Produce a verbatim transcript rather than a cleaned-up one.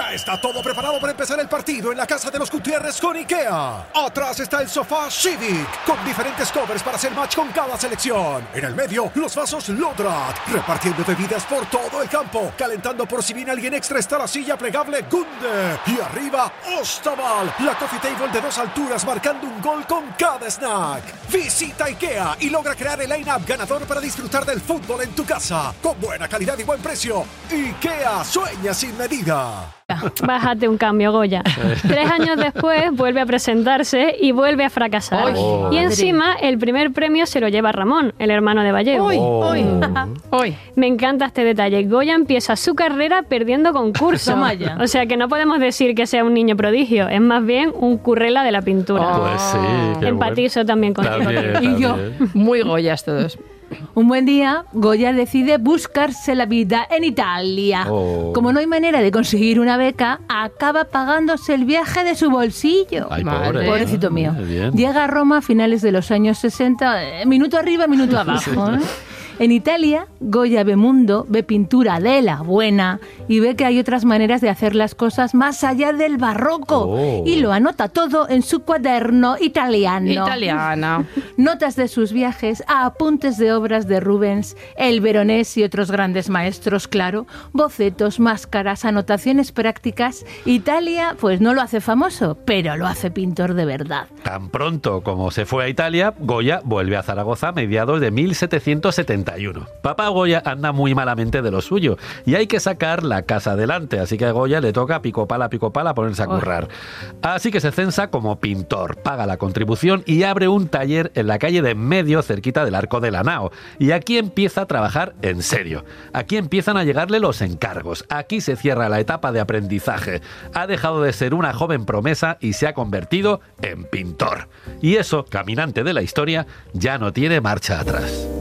Ya está todo preparado para empezar el partido en la casa de los Gutiérrez con IKEA. Atrás está el sofá Civic, con diferentes covers para hacer match con cada selección. En el medio, los vasos Lodrat, repartiendo bebidas por todo el campo. Calentando por si viene alguien extra está la silla plegable Gunde. Y arriba, Ostaval, la coffee table de dos alturas marcando un gol con cada snack. Visita IKEA y logra crear el line-up ganador para disfrutar del fútbol en tu casa. Con buena calidad y buen precio. IKEA, sueña sin medida. Bájate un cambio, Goya. Tres años después vuelve a presentarse y vuelve a fracasar. Oh, y encima el primer premio se lo lleva Ramón, el hermano de Vallejo. Hoy, oh. hoy, hoy. Me encanta este detalle. Goya empieza su carrera perdiendo concursos. O sea que no podemos decir que sea un niño prodigio, es más bien un currela de la pintura. Oh. Pues sí. Empatizo bueno. también contigo. También, Y yo, también. muy Goyas todos. Un buen día, Goya decide buscarse la vida en Italia. Oh. Como no hay manera de conseguir una beca, acaba pagándose el viaje de su bolsillo. Ay, Madre. pobre. Pobrecito mío. Muy bien. Llega a Roma a finales de los años sesenta, eh, minuto arriba, minuto abajo. ¿eh? En Italia, Goya ve mundo, ve pintura de la buena y ve que hay otras maneras de hacer las cosas más allá del barroco. Oh. Y lo anota todo en su cuaderno italiano. Italiana. Notas de sus viajes, apuntes de obras de Rubens, el Veronés y otros grandes maestros, claro, bocetos, máscaras, anotaciones prácticas. Italia, pues no lo hace famoso, pero lo hace pintor de verdad. Tan pronto como se fue a Italia, Goya vuelve a Zaragoza a mediados de mil setecientos setenta y uno. Papá Goya anda muy malamente de lo suyo y hay que sacar la casa adelante, así que a Goya le toca pico pala, pico pala ponerse a currar. Así que se censa como pintor, paga la contribución y abre un taller en la calle de en medio, cerquita del Arco de la Nao. Y aquí empieza a trabajar en serio. Aquí empiezan a llegarle los encargos. Aquí se cierra la etapa de aprendizaje. Ha dejado de ser una joven promesa y se ha convertido en pintor. Y eso, caminante de la historia, ya no tiene marcha atrás.